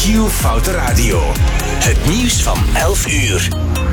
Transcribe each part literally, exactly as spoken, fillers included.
Giel Foute Radio. Het nieuws van elf uur.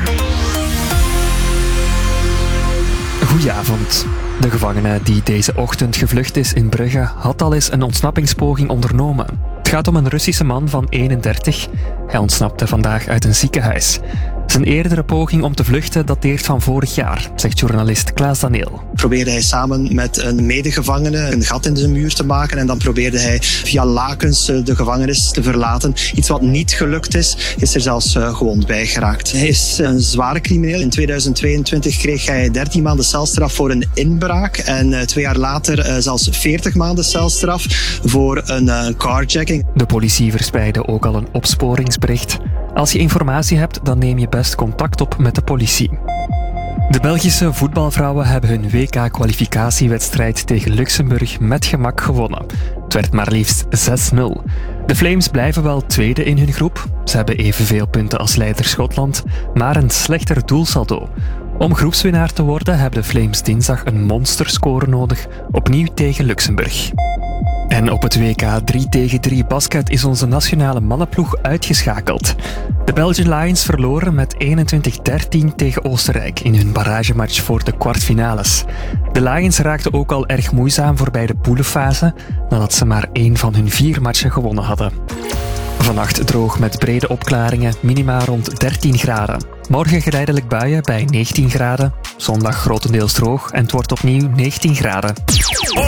Goedenavond. De gevangene die deze ochtend gevlucht is in Brugge had al eens een ontsnappingspoging ondernomen. Het gaat om een Russische man van eenendertig. Hij ontsnapte vandaag uit een ziekenhuis. Zijn eerdere poging om te vluchten dateert van vorig jaar, zegt journalist Klaas Daniel. Probeerde hij samen met een medegevangene een gat in de muur te maken en dan probeerde hij via lakens de gevangenis te verlaten. Iets wat niet gelukt is, is er zelfs gewond bij geraakt. Hij is een zware crimineel. In tweeduizend tweeëntwintig kreeg hij dertien maanden celstraf voor een inbraak en twee jaar later zelfs veertig maanden celstraf voor een carjacking. De politie verspreidde ook al een opsporingsbericht. Als je informatie hebt, dan neem je best contact op met de politie. De Belgische voetbalvrouwen hebben hun W K-kwalificatiewedstrijd tegen Luxemburg met gemak gewonnen. Het werd maar liefst zes nul. De Flames blijven wel tweede in hun groep. Ze hebben evenveel punten als leider Schotland, maar een slechter doelsaldo. Om groepswinnaar te worden hebben de Flames dinsdag een monsterscore nodig, opnieuw tegen Luxemburg. En op het W K drie tegen drie basket is onze nationale mannenploeg uitgeschakeld. De Belgian Lions verloren met eenentwintig dertien tegen Oostenrijk in hun barragematch voor de kwartfinales. De Lions raakten ook al erg moeizaam voorbij de poelenfase, nadat ze maar één van hun vier matchen gewonnen hadden. Vannacht droog met brede opklaringen, minima rond dertien graden. Morgen geleidelijk buien bij negentien graden. Zondag grotendeels droog en het wordt opnieuw negentien graden.